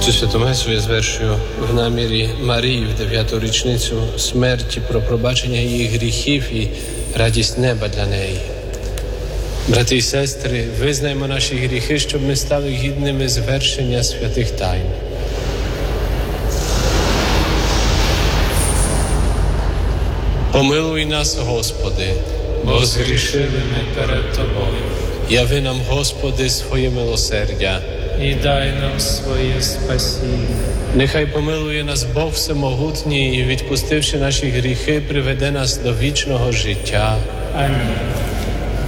Цю святу месу я звершую в намірі Марії в 9-ту річницю смерті, про пробачення її гріхів і радість неба для неї. Брати і сестри, визнаймо наші гріхи, щоб ми стали гідними звершення святих тайн. Помилуй нас, Господи, бо згрішили ми перед Тобою. Яви нам, Господи, своє милосердя. І дай нам своє спасіння. Нехай помилує нас Бог Всемогутній і, відпустивши наші гріхи, приведе нас до вічного життя. Амінь.